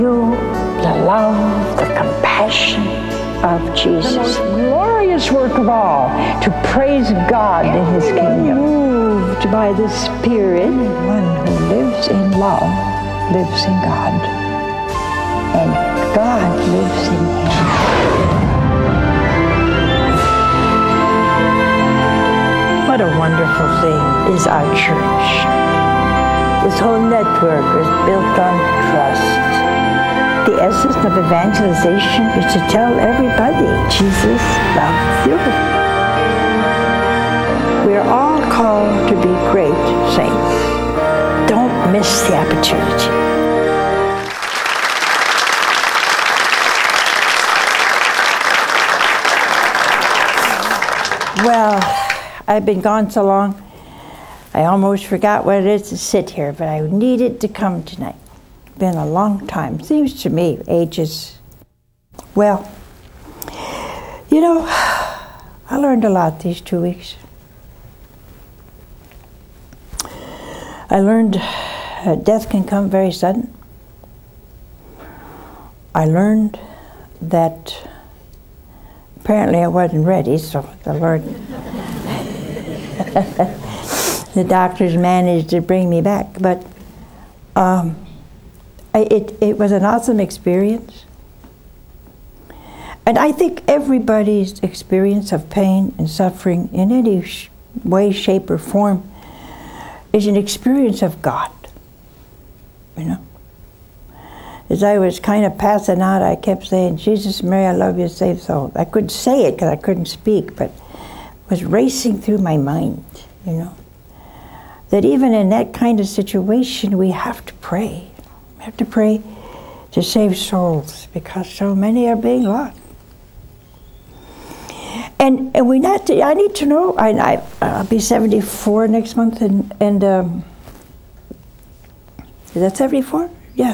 The love, the compassion of Jesus. The most glorious work of all, to praise God in His kingdom. Moved by the Spirit, one who lives in love lives in God, and God lives in him. What a wonderful thing is our church. This whole network is built on trust. The essence of evangelization is to tell everybody Jesus loves you. We are all called to be great saints. Don't miss the opportunity. Well, I've been gone so long, I almost forgot what it is to sit here, but I needed to come tonight. Been a long time. Seems to me ages. Well, you know, I learned a lot these 2 weeks. I learned death can come very sudden. I learned that apparently I wasn't ready, so the Lord, the doctors managed to bring me back, but it was an awesome experience. And I think everybody's experience of pain and suffering in any way, shape, or form is an experience of God, you know. As I was kind of passing out, I kept saying, Jesus, Mary, I love you, save soul. I couldn't say it because I couldn't speak, but it was racing through my mind, you know. That even in that kind of situation, we have to pray. We have to pray to save souls because so many are being lost. And I need to know, I'll be 74 next month, and is that 74? Yeah.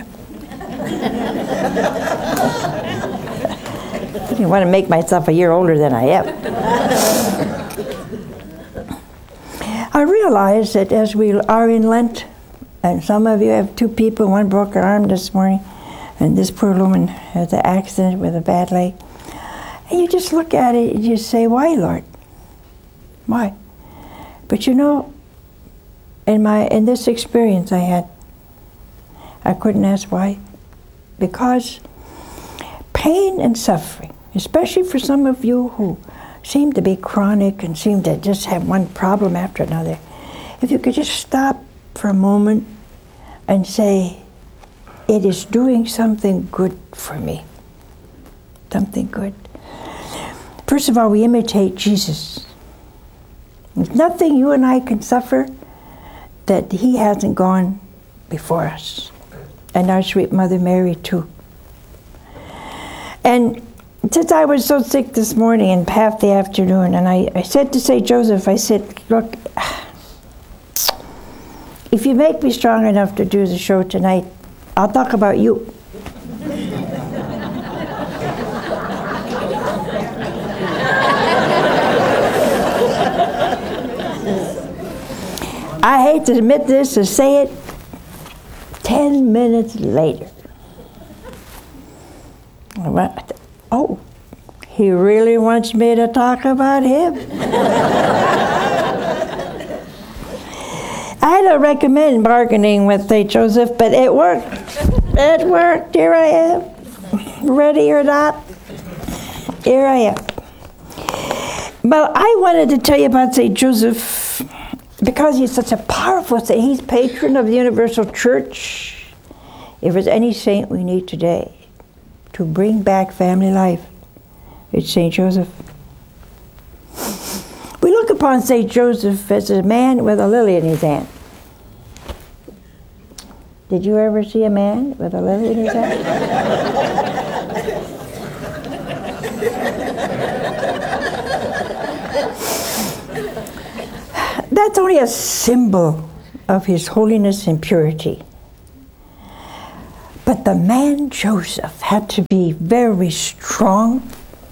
I didn't want to make myself a year older than I am. I realize that as we are in Lent, and some of you have 2 people, one broke her arm this morning, and this poor woman has an accident with a bad leg. And you just look at it and you say, why, Lord? Why? But you know, in this experience I had, I couldn't ask why. Because pain and suffering, especially for some of you who seem to be chronic and seem to just have one problem after another, if you could just stop for a moment and say, it is doing something good for me. Something good. First of all, we imitate Jesus. There's nothing you and I can suffer that He hasn't gone before us. And our sweet Mother Mary too. And since I was so sick this morning and half the afternoon, and I said to St. Joseph, I said, look, if you make me strong enough to do the show tonight, I'll talk about you. I hate to admit this, to say it, 10 minutes later, I went, oh, he really wants me to talk about him? I don't recommend bargaining with St. Joseph, but it worked. It worked. Here I am. Ready or not, here I am. Well, I wanted to tell you about St. Joseph because he's such a powerful saint. He's patron of the Universal Church. If there's any saint we need today to bring back family life, it's St. Joseph. We look upon St. Joseph as a man with a lily in his hand. Did you ever see a man with a lily in his hand? That's only a symbol of his holiness and purity. But the man Joseph had to be very strong,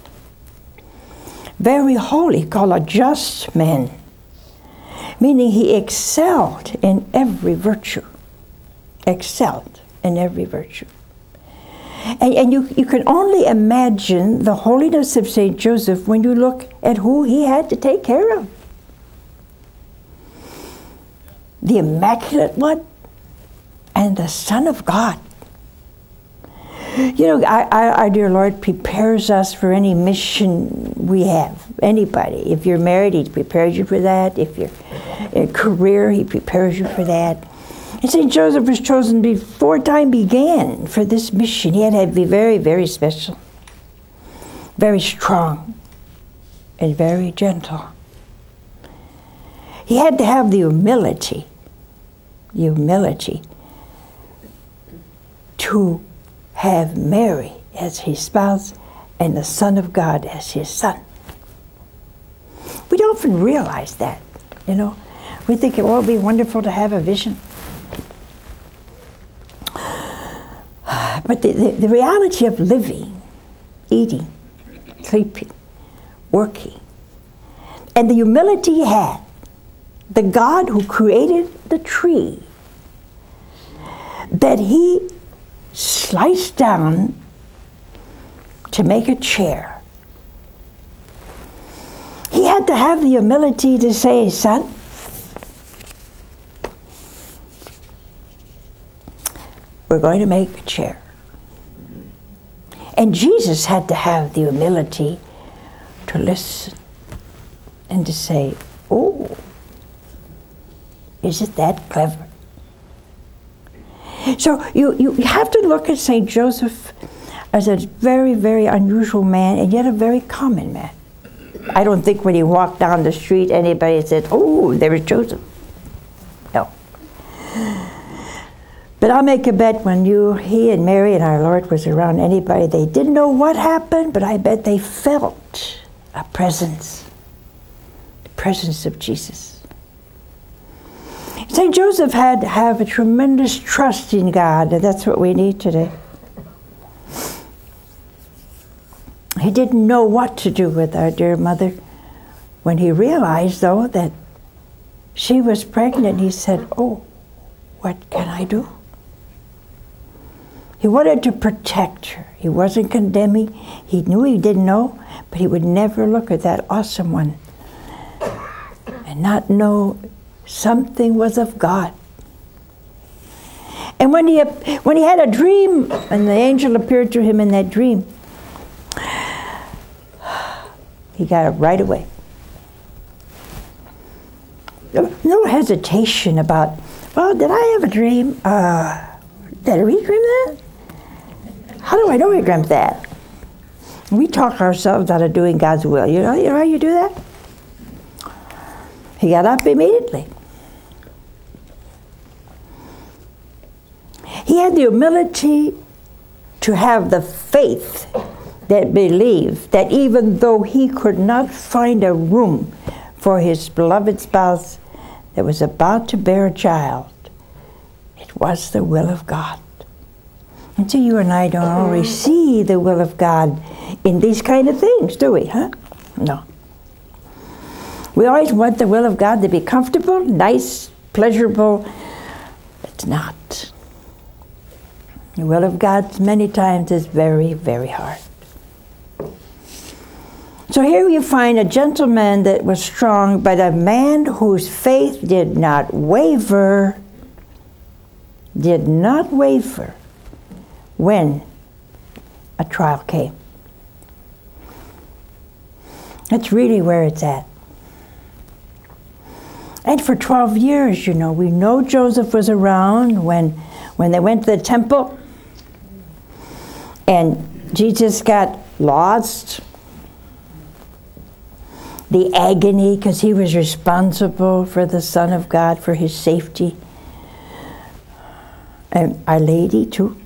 very holy, called a just man, meaning he excelled in every virtue. Excelled in every virtue. And you can only imagine the holiness of St. Joseph when you look at who he had to take care of. The Immaculate One and the Son of God. You know, our dear Lord prepares us for any mission we have. Anybody. If you're married, he prepares you for that. If you're in a career, he prepares you for that. And St. Joseph was chosen before time began for this mission. He had to be very, very special, very strong, and very gentle. He had to have the humility to have Mary as his spouse and the Son of God as his son. We don't often realize that, you know. We think it would be wonderful to have a vision. But the reality of living, eating, sleeping, working, and the humility he had, the God who created the tree, that he sliced down to make a chair. He had to have the humility to say, son, we're going to make a chair. And Jesus had to have the humility to listen and to say, oh, is it that clever? So you have to look at St. Joseph as a very, very unusual man and yet a very common man. I don't think when he walked down the street anybody said, oh, there's Joseph. No. But I'll make a bet when he and Mary and our Lord was around anybody, they didn't know what happened, but I bet they felt a presence, the presence of Jesus. St. Joseph had to have a tremendous trust in God, and that's what we need today. He didn't know what to do with our dear mother. When he realized, though, that she was pregnant, he said, oh, what can I do? He wanted to protect her. He wasn't condemning. He knew he didn't know, but he would never look at that awesome one and not know something was of God. And when he had a dream, and the angel appeared to him in that dream, he got it right away. No hesitation about, well, did I have a dream? Did I dream that? How do I know I dreamt that? We talk ourselves out of doing God's will. You know how you do that? He got up immediately. He had the humility to have the faith that believed that even though he could not find a room for his beloved spouse that was about to bear a child, it was the will of God. And so you and I don't always see the will of God in these kind of things, do we, huh? No. We always want the will of God to be comfortable, nice, pleasurable. It's not. The will of God many times is very, very hard. So here you find a gentleman that was strong, but a man whose faith did not waver when a trial came. That's really where it's at. And for 12 years, you know, we know Joseph was around when they went to the temple and Jesus got lost. The agony, because he was responsible for the Son of God, for his safety. And Our Lady, too.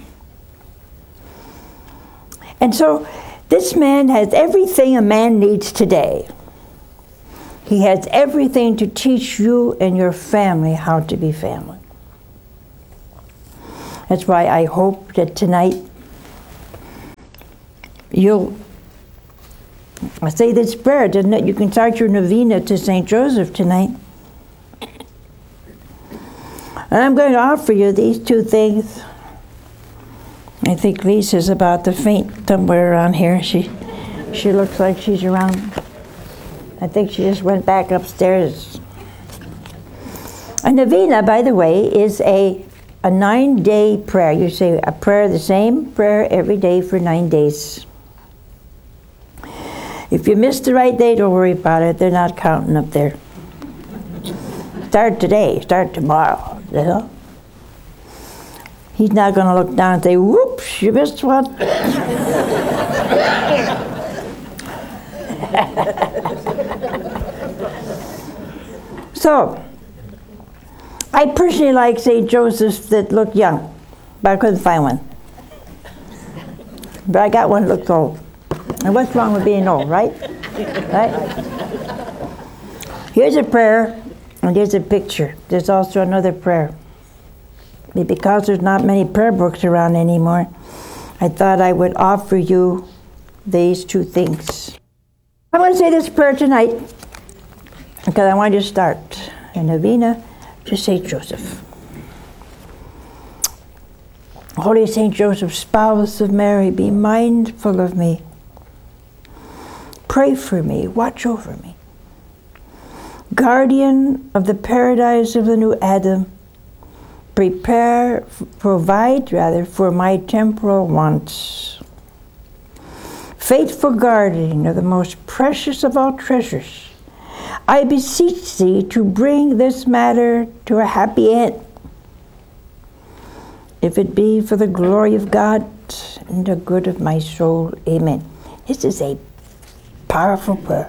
And so, this man has everything a man needs today. He has everything to teach you and your family how to be family. That's why I hope that tonight I say this prayer, doesn't it? You can start your novena to St. Joseph tonight. And I'm going to offer you these two things. I think Lisa's about to faint somewhere around here. She looks like she's around. I think she just went back upstairs. A novena, by the way, is a 9-day prayer. You say a prayer, the same prayer every day for 9 days. If you miss the right day, don't worry about it. They're not counting up there. Start today, start tomorrow, you know? He's not going to look down and say, whoops, you missed one. So, I personally like St. Joseph's that look young, but I couldn't find one. But I got one that looked old. And what's wrong with being old, right? Right? Here's a prayer, and here's a picture. There's also another prayer. Because there's not many prayer books around anymore, I thought I would offer you these two things. I'm going to say this prayer tonight because I want you to start a novena to St. Joseph. Holy St. Joseph, spouse of Mary, be mindful of me. Pray for me, watch over me. Guardian of the paradise of the new Adam, provide for my temporal wants. Faithful guardian of the most precious of all treasures, I beseech thee to bring this matter to a happy end, if it be for the glory of God and the good of my soul. Amen. This is a powerful prayer.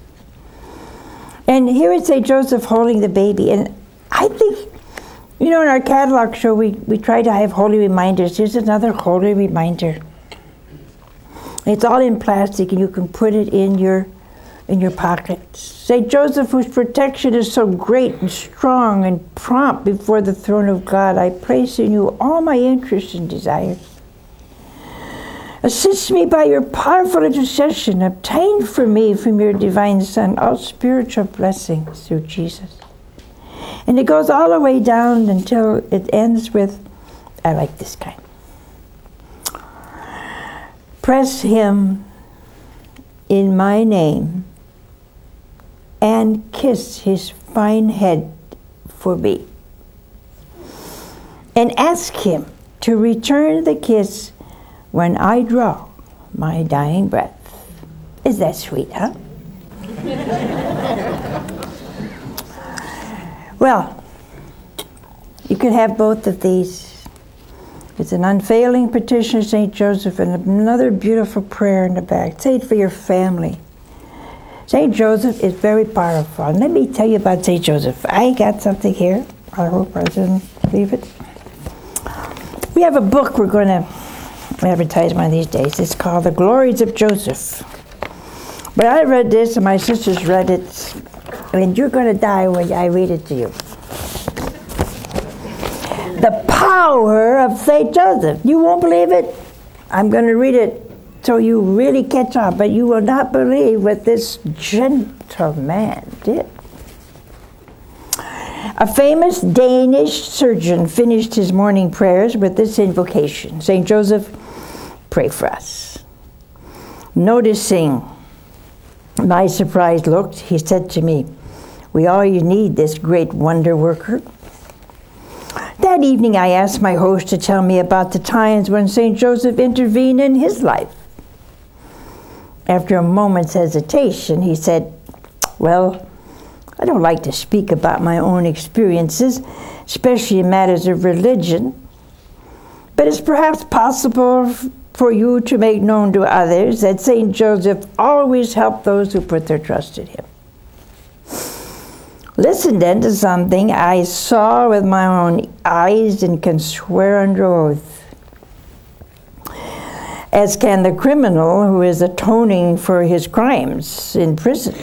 And here is St. Joseph holding the baby. And I think, you know, in our catalog show, we try to have holy reminders. Here's another holy reminder. It's all in plastic, and you can put it in your pocket. St. Joseph, whose protection is so great and strong and prompt before the throne of God, I place in you all my interests and desires. Assist me by your powerful intercession. Obtain for me from your divine Son all spiritual blessings through Jesus. And it goes all the way down until it ends with, I like this kind. Press him in my name and kiss his fine head for me. And ask him to return the kiss when I draw my dying breath. Is that sweet, huh? Well, you could have both of these. It's an unfailing petition of St. Joseph and another beautiful prayer in the back. Say it for your family. St. Joseph is very powerful. And let me tell you about St. Joseph. I got something here. I hope I didn't leave it. We have a book we're going to advertise one of these days. It's called The Glories of Joseph. But I read this and my sisters read it, and you're going to die when I read it to you. The power of St. Joseph. You won't believe it. I'm going to read it so you really catch on, but you will not believe what this gentleman did. A famous Danish surgeon finished his morning prayers with this invocation. St. Joseph, pray for us. Noticing my surprised look, he said to me, we all need this great wonder worker. That evening I asked my host to tell me about the times when St. Joseph intervened in his life. After a moment's hesitation, he said, well, I don't like to speak about my own experiences, especially in matters of religion, but it's perhaps possible for you to make known to others that St. Joseph always helped those who put their trust in him. Listen then to something I saw with my own eyes and can swear under oath. As can the criminal who is atoning for his crimes in prison.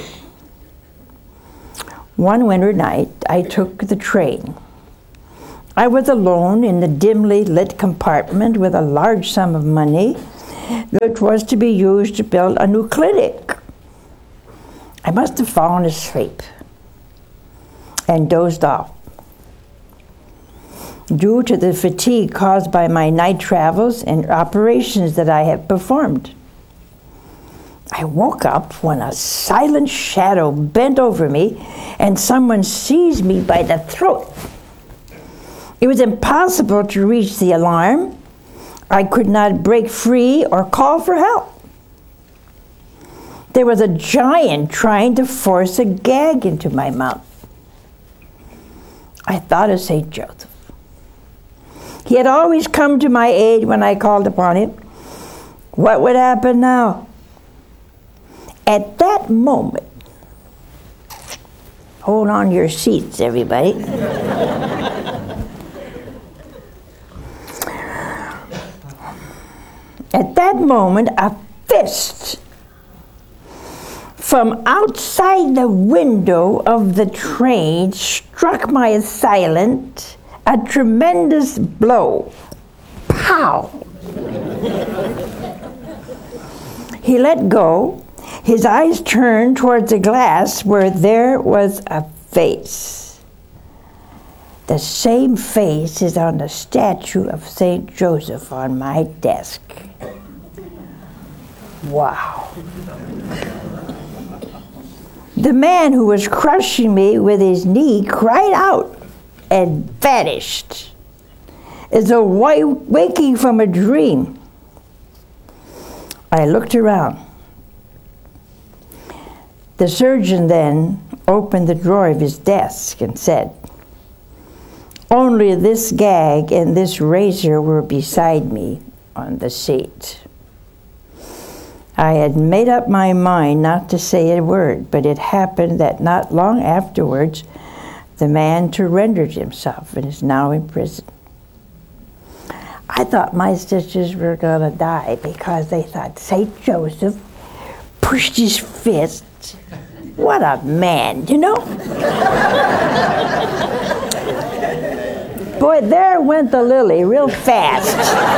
One winter night, I took the train. I was alone in the dimly lit compartment with a large sum of money that was to be used to build a new clinic. I must have fallen asleep and dozed off. due to the fatigue caused by my night travels and operations that I have performed. I woke up when a silent shadow bent over me and someone seized me by the throat. It was impossible to reach the alarm. I could not break free or call for help. There was a giant trying to force a gag into my mouth. I thought of St. Joseph. He had always come to my aid when I called upon him. What would happen now? At that moment, hold on to your seats, everybody. At that moment, a fist from outside the window of the train struck my assailant a tremendous blow. Pow! He let go. His eyes turned towards the glass where there was a face. The same face is on the statue of St. Joseph on my desk. Wow. The man who was crushing me with his knee cried out and vanished, as though waking from a dream. I looked around. The surgeon then opened the drawer of his desk and said, "Only this gag and this razor were beside me on the seat." I had made up my mind not to say a word, but it happened that not long afterwards, the man surrendered himself and is now in prison. I thought my sisters were going to die because they thought St. Joseph pushed his fist. What a man, you know? Boy, there went the lily real fast.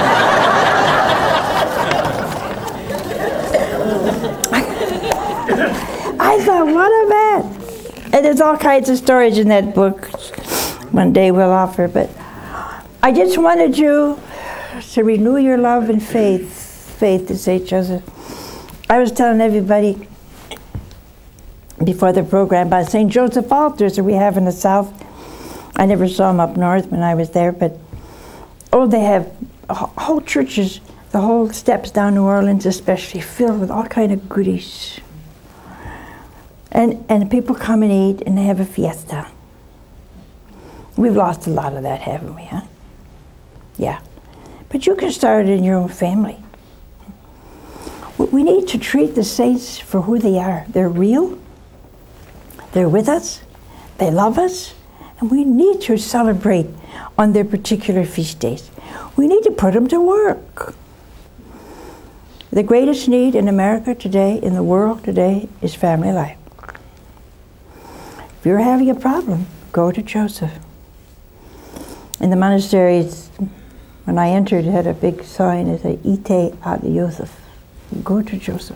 I thought, what a man. And there's all kinds of stories in that book. One day we'll offer, but I just wanted you to renew your love and faith to St. Joseph. I was telling everybody before the program about St. Joseph altars that we have in the South. I never saw them up north when I was there, but they have whole churches, the whole steps down New Orleans especially, filled with all kind of goodies. And people come and eat and they have a fiesta. We've lost a lot of that, haven't we, huh? Yeah. But you can start it in your own family. We need to treat the saints for who they are. They're real. They're with us. They love us. And we need to celebrate on their particular feast days. We need to put them to work. The greatest need in America today, in the world today, is family life. If you're having a problem, go to Joseph. In the monasteries, when I entered, it had a big sign that said, "Ite ad Joseph." Go to Joseph.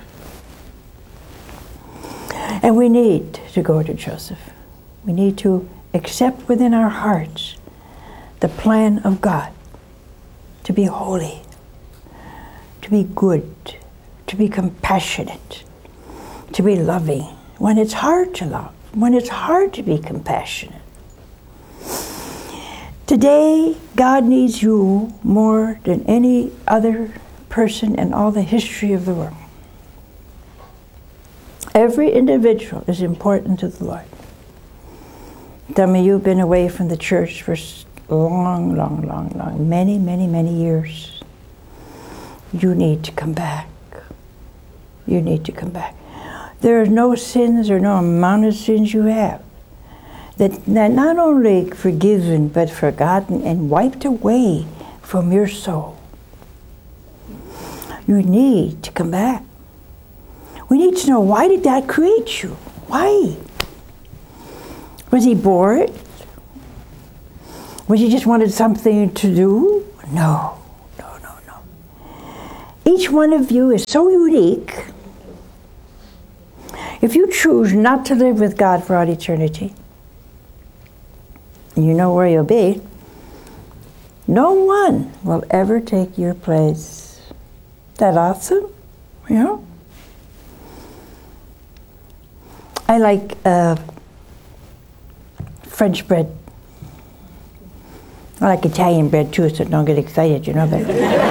And we need to go to Joseph. We need to accept within our hearts the plan of God to be holy, to be good, to be compassionate, to be loving, when it's hard to love, when it's hard to be compassionate. Today, God needs you more than any other person in all the history of the world. Every individual is important to the Lord. Some of you have been away from the church for long, many years. You need to come back. You need to come back. There are no sins or no amount of sins you have that not only forgiven but forgotten and wiped away from your soul. You need to come back. We need to know, why did God create you? Why? Was he bored? Was he just wanted something to do? No. Each one of you is so unique. If you choose not to live with God for all eternity, you know where you'll be. No one will ever take your place. Isn't that awesome? You know? I like French bread. I like Italian bread too, so don't get excited, you know. But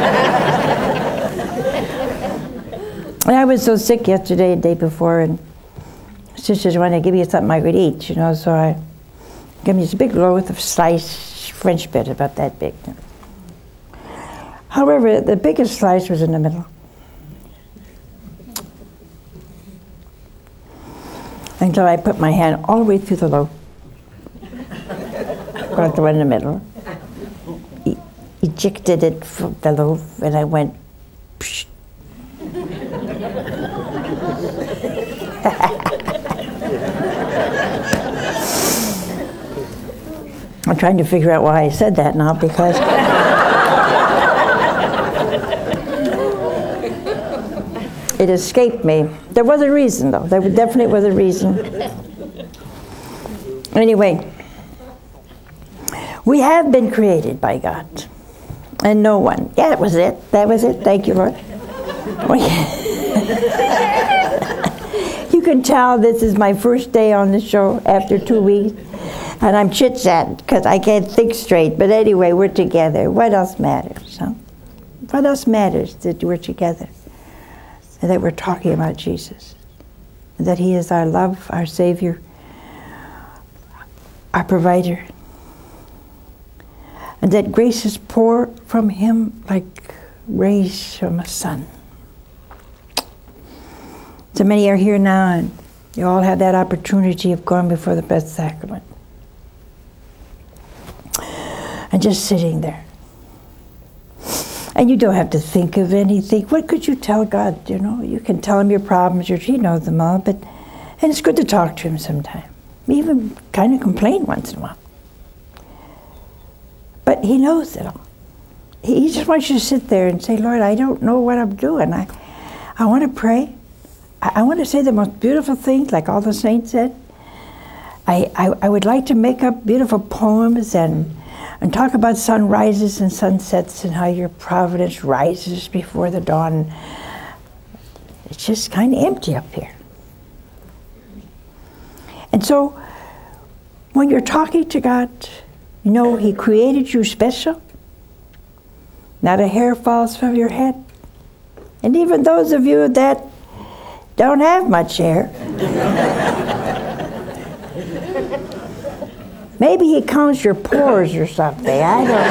and I was so sick yesterday, the day before, and sisters wanted to give you something I could eat, you know, so I gave me this big loaf of sliced French bread, about that big. However, the biggest slice was in the middle. Until I put my hand all the way through the loaf. Got the one in the middle. Ejected it from the loaf, and I went, psh. I'm trying to figure out why I said that now, because it escaped me. There was a reason, though. There definitely was a reason. Anyway, we have been created by God. And no one. Yeah, that was it. That was it. Thank you, Lord. You can tell this is my first day on the show after 2 weeks. And I'm chit-chatting because I can't think straight. But anyway, we're together. What else matters? Huh? What else matters that we're together? And that we're talking about Jesus. And that He is our love, our Savior, our provider. And that grace is poured from Him like rays from a sun. So many are here now, and you all have that opportunity of going before the Blessed Sacrament. And just sitting there. And you don't have to think of anything. What could you tell God? You know, you can tell Him your problems, He knows them all, and it's good to talk to Him sometime. Even kind of complain once in a while. But He knows it all. He just wants you to sit there and say, Lord, I don't know what I'm doing. I want to pray. I want to say the most beautiful things, like all the saints said. I would like to make up beautiful poems and talk about sunrises and sunsets and how your providence rises before the dawn. It's just kind of empty up here. And so, when you're talking to God, you know He created you special. Not a hair falls from your head. And even those of you that don't have much hair, maybe He counts your pores or something. I don't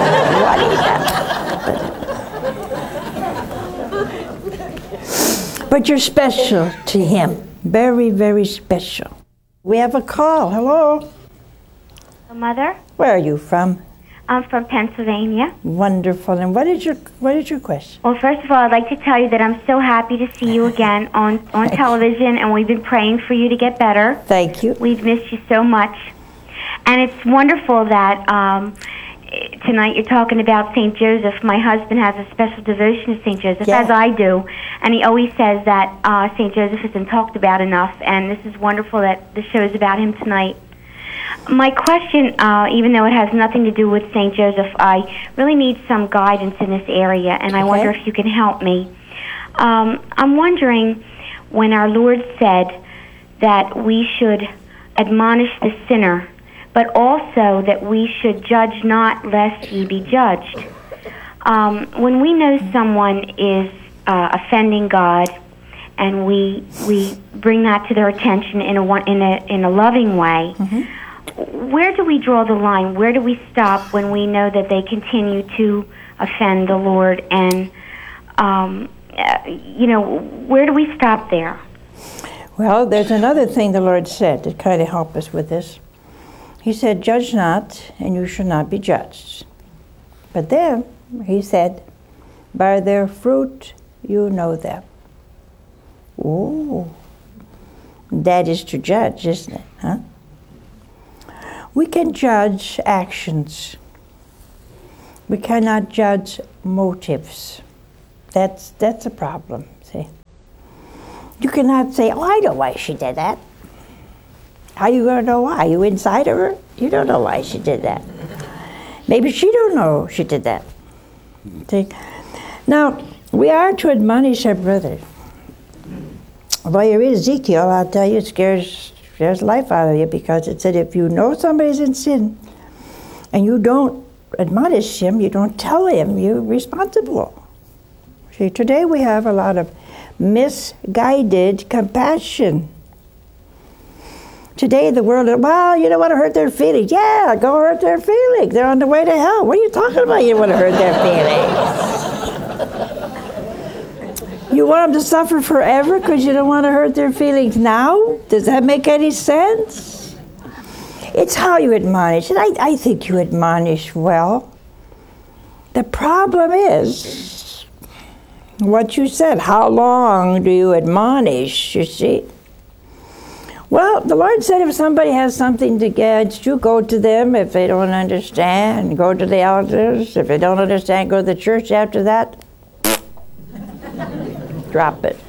know what He does. But you're special to Him. Very, very special. We have a call. Hello. Mother? Where are you from? I'm from Pennsylvania. Wonderful. And what is your question? Well, first of all, I'd like to tell you that I'm so happy to see you again on television, and we've been praying for you to get better. Thank you. We've missed you so much. And it's wonderful that tonight you're talking about St. Joseph. My husband has a special devotion to St. Joseph, as I do. And he always says that St. Joseph isn't talked about enough. And this is wonderful that the show is about him tonight. My question, even though it has nothing to do with St. Joseph, I really need some guidance in this area, and I wonder if you can help me. I'm wondering, when our Lord said that we should admonish the sinner, but also that we should judge not lest ye be judged. When we know someone is offending God, and we bring that to their attention in a loving way, where do we draw the line? Where do we stop when we know that they continue to offend the Lord? And, where do we stop there? Well, there's another thing the Lord said that kind of helped us with this. He said, judge not, and you shall not be judged. But then, He said, by their fruit you know them. Ooh, that is to judge, isn't it? Huh? We can judge actions. We cannot judge motives. That's a problem, see. You cannot say, oh, I know why she did that. How are you going to know why? You inside of her? You don't know why she did that. Maybe she don't know she did that. See? Now, we are to admonish our brother. While you read Ezekiel, I'll tell you, it scares life out of you, because it said if you know somebody's in sin and you don't admonish him, you don't tell him, you're responsible. See, today we have a lot of misguided compassion. Today the world, well, you don't want to hurt their feelings. Yeah, go hurt their feelings. They're on the way to hell. What are you talking about? You don't want to hurt their feelings. You want them to suffer forever because you don't want to hurt their feelings now? Does that make any sense? It's how you admonish, and I think you admonish well. The problem is what you said. How long do you admonish, you see? Well, the Lord said if somebody has something against you, go to them. If they don't understand, go to the elders. If they don't understand, go to the church after that. Drop it.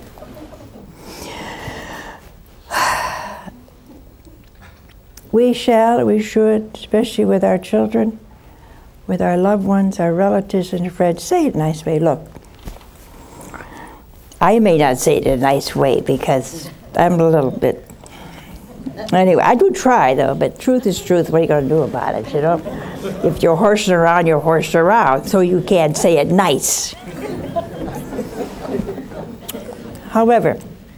We should, especially with our children, with our loved ones, our relatives and friends, say it a nice way. Look, I may not say it in a nice way because I'm a little bit... Anyway, I do try, though, but truth is truth. What are you going to do about it, you know? If you're horsing around, you're horsing around, so you can't say it nice. However,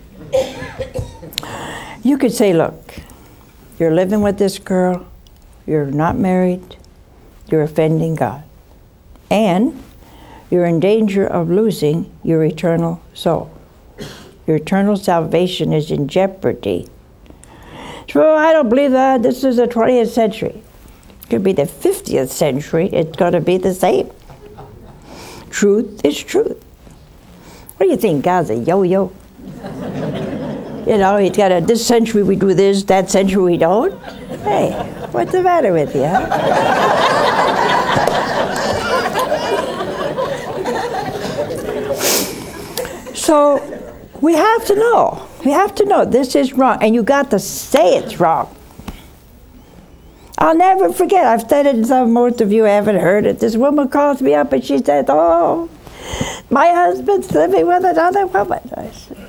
you could say, look, you're living with this girl, you're not married, you're offending God, and you're in danger of losing your eternal soul. Your eternal salvation is in jeopardy. So I don't believe that. This is the 20th century. It could be the 50th century. It's going to be the same. Truth is truth. What do you think? God's a yo-yo. You know, he's got this century we do this, that century we don't. Hey, what's the matter with you, huh? So we have to know. We have to know this is wrong, and you got to say it's wrong. I'll never forget, I've said it, and most of you haven't heard it. This woman calls me up and she said, oh, my husband's living with another woman. I said,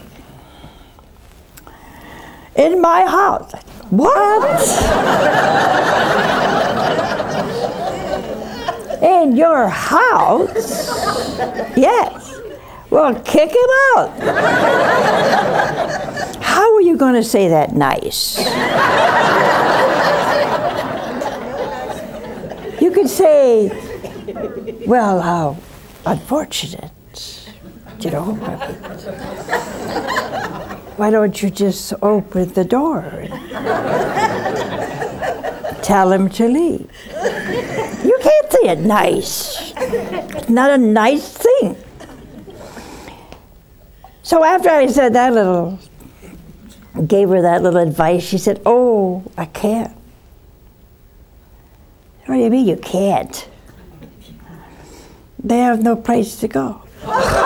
in my house. What? In your house? Yes. Well, kick him out. How are you going to say that nice? You could say, well, how unfortunate, you know. Why don't you just open the door and tell him to leave? You can't say it nice. It's not a nice thing. So after I said that gave her that little advice, she said, oh, I can't. What do you mean you can't? They have no place to go.